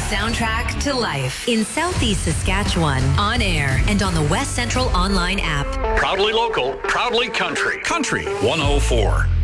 soundtrack to life in Southeast Saskatchewan, on air and on the West Central online app. Proudly local, proudly country. Country 104.